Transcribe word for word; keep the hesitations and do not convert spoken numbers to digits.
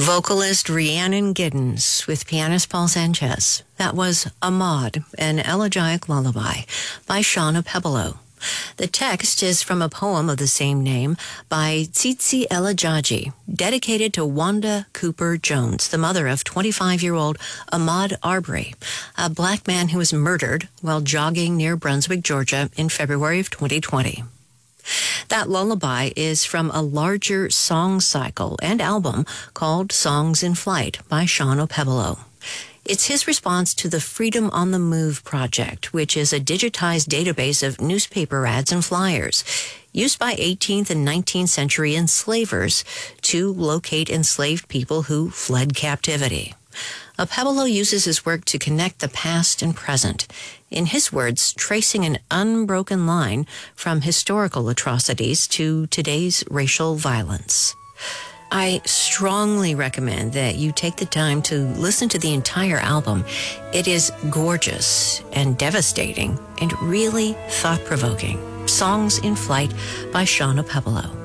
Vocalist Rhiannon Giddens with pianist Paul Sanchez. That was Ahmad, an elegiac lullaby by Shauna Pebolo. The text is from a poem of the same name by Tsitsi Elajaji, dedicated to Wanda Cooper Jones, the mother of twenty-five-year-old Ahmad Arbery, a black man who was murdered while jogging near Brunswick, Georgia in February of twenty twenty. That lullaby is from a larger song cycle and album called Songs in Flight by Shauna Pebolo. It's his response to the Freedom on the Move project, which is a digitized database of newspaper ads and flyers used by eighteenth and nineteenth century enslavers to locate enslaved people who fled captivity. Pebolo uses his work to connect the past and present, in his words, tracing an unbroken line from historical atrocities to today's racial violence. I strongly recommend that you take the time to listen to the entire album. It is gorgeous and devastating and really thought-provoking. Songs in Flight by Shauna Pebolo.